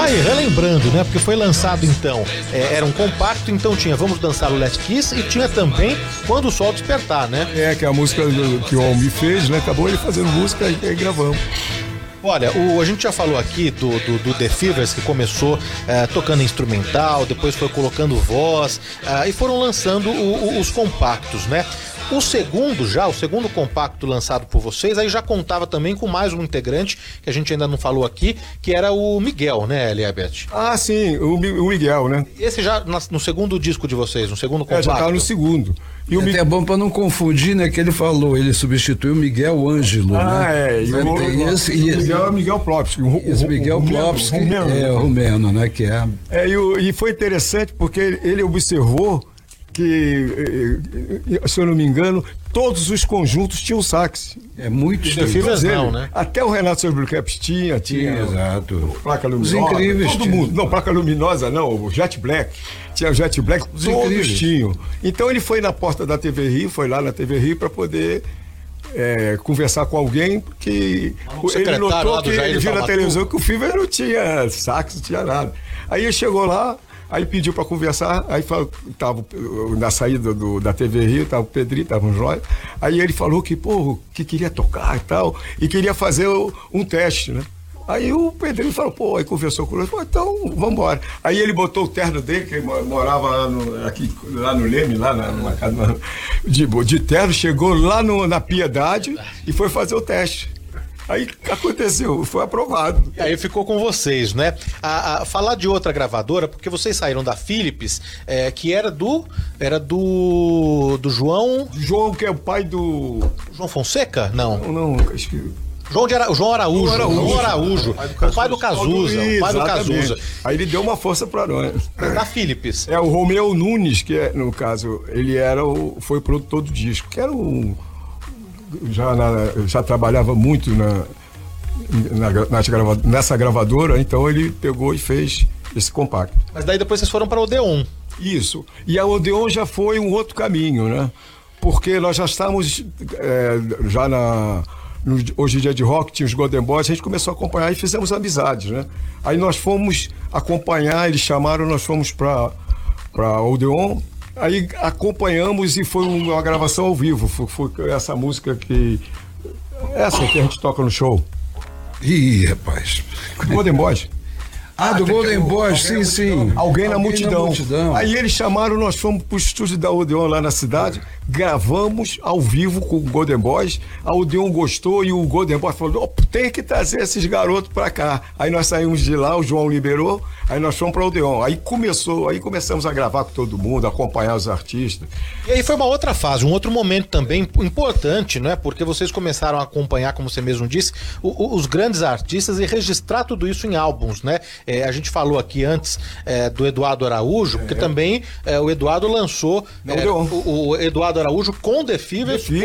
Aí, relembrando, né? Porque foi lançado então, era um compacto, então tinha Vamos Dançar o Last Kiss e tinha também Quando o Sol Despertar, né? Que é a música que o Almir fez, né? Acabou ele fazendo música e aí gravamos. Olha, a gente já falou aqui do The Fevers, que começou tocando instrumental, depois foi colocando voz, e foram lançando os compactos, né? O segundo compacto lançado por vocês, aí já contava também com mais um integrante, que a gente ainda não falou aqui, que era o Miguel, né, Eliabeth? Ah, sim, o Miguel, né? Esse já no segundo disco de vocês, no segundo compacto? Já estava no segundo. E é bom para não confundir, né, que ele falou, ele substituiu o Miguel Ângelo, né? E o Miguel Plopski. Esse Miguel Plopski é rumeno, né, que é... E foi interessante porque ele observou que, se eu não me engano, todos os conjuntos tinham sax. É muito difícil, né? Até o Renato Sobrecaps tinha, exato. Placa Luminosa. Os Incríveis. Todo mundo. Não, Placa Luminosa não, o Jet Black. Tinha o Jet Black, Os todos Incríveis tinham. Então ele foi na porta da TV Rio, foi lá na TV Rio para poder conversar com alguém, porque ele notou que ele viu na televisão que o Fever não tinha sax, não tinha nada. Aí ele chegou lá, aí pediu para conversar, aí tava na saída da TV Rio, tava o Pedrinho, tava o Jóia, aí ele falou que queria tocar e tal, e queria fazer um teste, né? Aí o Pedrinho falou, aí conversou com ele, falou, então vamos embora. Aí ele botou o terno dele, que ele morava lá no Leme, lá numa casa de terno, chegou lá na Piedade e foi fazer o teste. Aí aconteceu, foi aprovado. E aí ficou com vocês, né? Falar de outra gravadora, porque vocês saíram da Philips, que era do João... João, que é o pai do... João Fonseca? Não, acho que... João Araújo. O pai do Cazuza. Aí ele deu uma força para nós. Da Philips. O Romeu Nunes, que no caso, ele foi produtor do disco, que era já trabalhava muito nessa gravadora, então ele pegou e fez esse compacto. Mas daí depois vocês foram para a Odeon. Isso. E a Odeon já foi um outro caminho, né? Porque nós já estávamos hoje em dia de rock, tinha os Golden Boys, a gente começou a acompanhar e fizemos amizades, né? Aí nós fomos acompanhar, eles chamaram, nós fomos para Odeon, aí acompanhamos e foi uma gravação ao vivo, foi essa música essa que a gente toca no show. Ih, rapaz. Golden Boys. Do Golden Boys, sim. Alguém na multidão. Aí eles chamaram, nós fomos pro estúdio da Odeon lá na cidade, gravamos ao vivo com o Golden Boys, a Odeon gostou e o Golden Boys falou, tem que trazer esses garotos pra cá. Aí nós saímos de lá, o João liberou, aí nós fomos pra Odeon. Aí começamos a gravar com todo mundo, acompanhar os artistas. E aí foi uma outra fase, um outro momento também importante, né? Porque vocês começaram a acompanhar, como você mesmo disse, os grandes artistas e registrar tudo isso em álbuns, né? A gente falou aqui antes do Eduardo Araújo, porque também o Eduardo lançou o Eduardo Araújo com The Fevers,